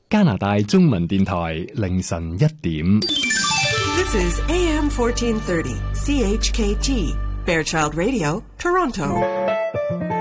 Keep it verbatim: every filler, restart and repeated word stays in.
加拿大中文電台凌晨一點。 This is A M fourteen thirty, C H K T, Fairchild Radio, Toronto.